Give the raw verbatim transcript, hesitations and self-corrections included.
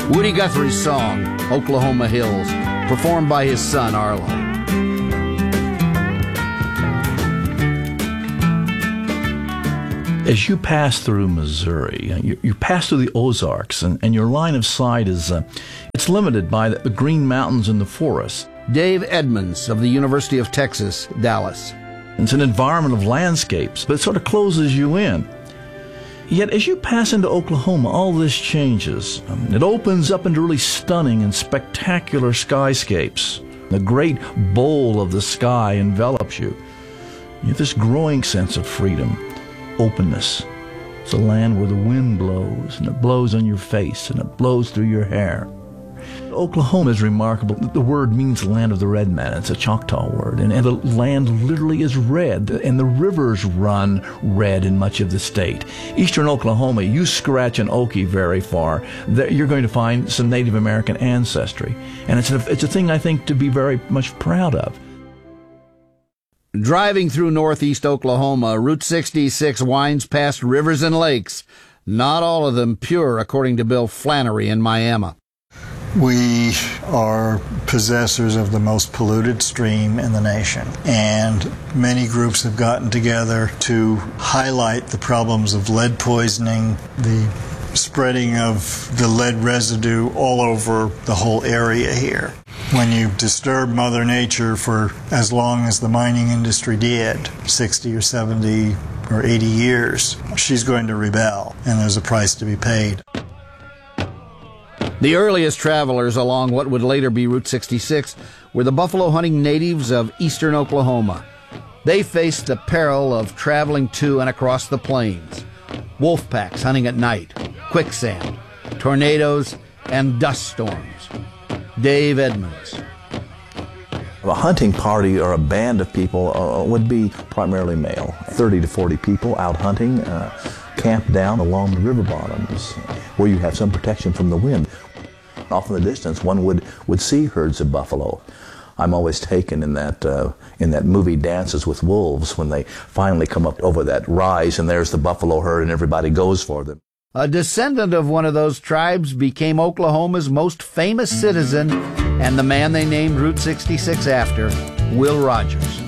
Woody Guthrie's song, Oklahoma Hills, performed by his son, Arlo. As you pass through Missouri, you, you pass through the Ozarks, and, and your line of sight is uh, it's limited by the, the green mountains and the forest. Dave Edmonds of the University of Texas, Dallas. It's an environment of landscapes, but it sort of closes you in. Yet as you pass into Oklahoma, all this changes. Um, it opens up into really stunning and spectacular skyscapes. The great bowl of the sky envelops you. You have this growing sense of freedom, openness. It's a land where the wind blows, and it blows on your face, and it blows through your hair. Oklahoma is remarkable. The word means land of the red man. It's a Choctaw word. And, and the land literally is red, and the rivers run red in much of the state. Eastern Oklahoma, you scratch an Okie very far, there you're going to find some Native American ancestry. And it's a, it's a thing I think to be very much proud of. Driving through northeast Oklahoma, Route sixty-six winds past rivers and lakes, not all of them pure, according to Bill Flannery in Miami. We are possessors of the most polluted stream in the nation, and many groups have gotten together to highlight the problems of lead poisoning, the spreading of the lead residue all over the whole area here. When you disturb Mother Nature for as long as the mining industry did, sixty or seventy or eighty years, she's going to rebel, and there's a price to be paid. The earliest travelers along what would later be Route sixty-six were the buffalo hunting natives of eastern Oklahoma. They faced the peril of traveling to and across the plains. Wolf packs hunting at night, quicksand, tornadoes, and dust storms. Dave Edmonds. A hunting party or a band of people uh, would be primarily male. thirty to forty people out hunting, uh, camped down along the river bottoms where you have some protection from the wind. Off in the distance, one would, would see herds of buffalo. I'm always taken in that uh, in that movie Dances with Wolves when they finally come up over that rise and there's the buffalo herd and everybody goes for them. A descendant of one of those tribes became Oklahoma's most famous citizen and the man they named Route sixty-six after, Will Rogers.